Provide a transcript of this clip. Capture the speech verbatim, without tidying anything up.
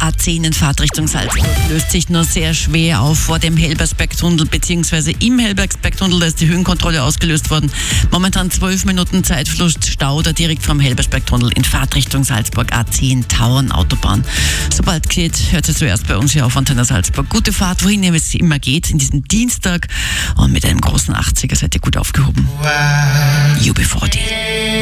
A zehn in Fahrtrichtung Salzburg löst sich nur sehr schwer auf vor dem Helbersbergtunnel beziehungsweise im Helbersbergtunnel. Da ist die Höhenkontrolle ausgelöst worden. Momentan zwölf Minuten Zeitverlust, Stau da direkt vom Helbersbergtunnel in Fahrtrichtung Salzburg, A zehn, Tauern, Autobahn. Sobald geht, hört ihr zuerst bei uns hier auf Antenne Salzburg. Gute Fahrt, wohin es immer geht, in diesem Dienstag. Und mit einem großen achtziger seid ihr gut aufgehoben. U B vierzig.